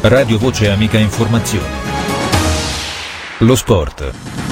Radio Voce Amica Informazione. Lo sport.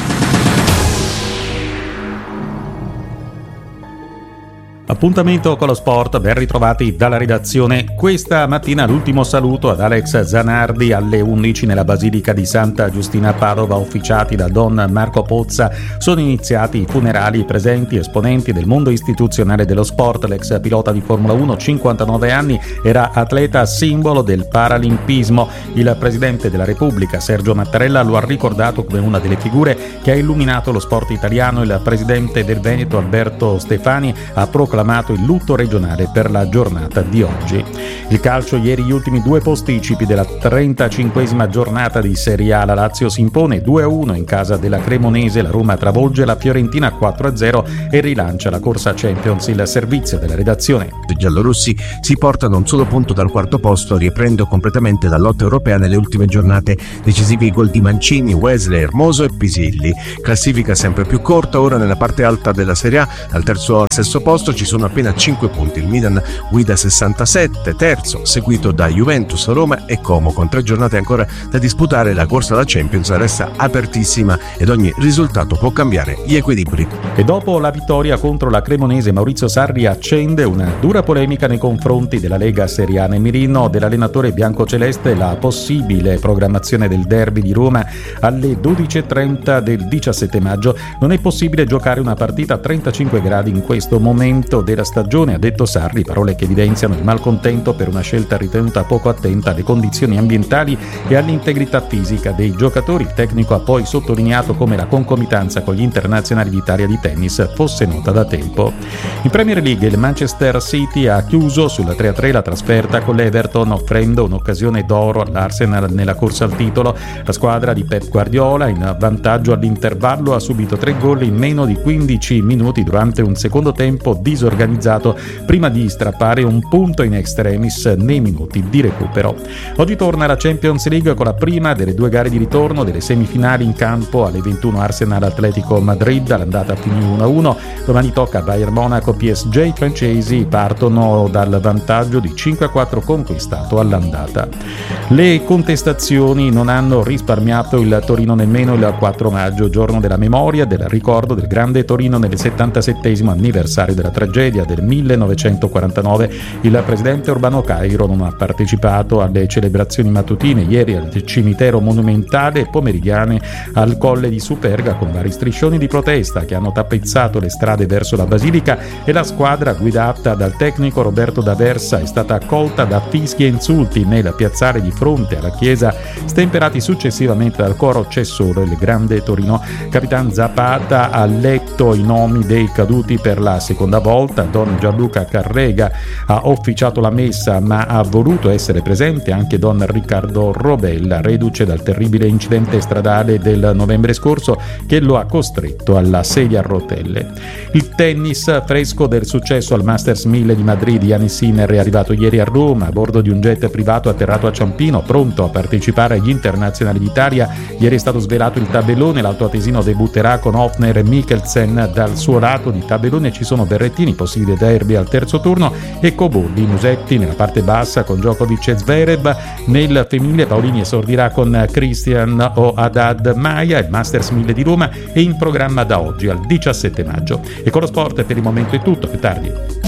Appuntamento con lo sport, ben ritrovati dalla redazione. Questa mattina l'ultimo saluto ad Alex Zanardi alle 11 nella Basilica di Santa Giustina a Padova, officiati da Don Marco Pozza. Sono iniziati i funerali, presenti esponenti del mondo istituzionale dello sport. L'ex pilota di Formula 1, 59 anni, era atleta simbolo del paralimpismo. Il presidente della Repubblica, Sergio Mattarella, lo ha ricordato come una delle figure che ha illuminato lo sport italiano. Il presidente del Veneto, Alberto Stefani, ha proclamato il lutto regionale per la giornata di oggi. Il calcio, ieri gli ultimi due posticipi della 35esima giornata di Serie A. La Lazio si impone 2-1 in casa della Cremonese, la Roma travolge la Fiorentina 4-0 e rilancia la corsa Champions. Il servizio della redazione. I giallorossi si portano un solo punto dal quarto posto, riprendendo completamente la lotta europea nelle ultime giornate. Decisivi i gol di Mancini, Wesley, Hermoso e Pisilli. Classifica sempre più corta, ora nella parte alta della Serie A. Al terzo e sesto posto ci sono appena 5 punti. Il Milan guida 67, terzo, seguito da Juventus, Roma e Como. Con 3 giornate ancora da disputare, la corsa alla Champions resta apertissima ed ogni risultato può cambiare gli equilibri. E dopo la vittoria contro la Cremonese, Maurizio Sarri accende una dura polemica nei confronti della Lega Serie A. Nel mirino dell'allenatore biancoceleste la possibile programmazione del derby di Roma alle 12:30 del 17 maggio. Non è possibile giocare una partita a 35 gradi in questo momento della stagione, ha detto Sarri, parole che evidenziano il malcontento per una scelta ritenuta poco attenta alle condizioni ambientali e all'integrità fisica dei giocatori. Il tecnico ha poi sottolineato come la concomitanza con gli internazionali d'Italia di tennis fosse nota da tempo. In Premier League il Manchester City ha chiuso sulla 3-3 la trasferta con l'Everton, offrendo un'occasione d'oro all'Arsenal nella corsa al titolo. La squadra di Pep Guardiola, in vantaggio all'intervallo, ha subito 3 gol in meno di 15 minuti durante un secondo tempo disorganizzato, prima di strappare un punto in extremis nei minuti di recupero. Oggi torna la Champions League con la prima delle 2 gare di ritorno delle semifinali. In campo alle 21 Arsenal Atletico Madrid, all'andata finì 1-1. Domani tocca Bayern Monaco PSG. I francesi partono dal vantaggio di 5-4 conquistato all'andata. Le contestazioni non hanno risparmiato il Torino nemmeno il 4 maggio, giorno della memoria, del ricordo del grande Torino nel 77esimo anniversario della tragedia del 1949. Il presidente Urbano Cairo non ha partecipato alle celebrazioni mattutine ieri al cimitero monumentale e pomeridiane al Colle di Superga, con vari striscioni di protesta che hanno tappezzato le strade verso la Basilica, e la squadra guidata dal tecnico Roberto D'Aversa è stata accolta da fischi e insulti nel piazzale di fronte alla chiesa, stemperati successivamente dal coro C'è solo il grande Torino. Capitan Zapata ha letto i nomi dei caduti per la seconda volta. Don Gianluca Carrega ha officiato la messa, ma ha voluto essere presente anche Don Riccardo Robella, reduce dal terribile incidente stradale del novembre scorso che lo ha costretto alla sedia a rotelle. Il tennis, fresco del successo al Masters 1000 di Madrid, Yannick Sinner è arrivato ieri a Roma a bordo di un jet privato atterrato a Ciampino, pronto a partecipare agli internazionali d'Italia. Ieri è stato svelato il tabellone, l'altoatesino debutterà con Hofner e Mikkelsen. Dal suo lato di tabellone ci sono Berrettini, possibile derby al terzo turno, e Cobolli. Musetti nella parte bassa con Djokovic e Zverev. Nel femminile Paolini esordirà con Christian o Haddad Maia. Il Masters 1000 di Roma è in programma da oggi al 17 maggio. E con lo sport per il momento è tutto, più tardi.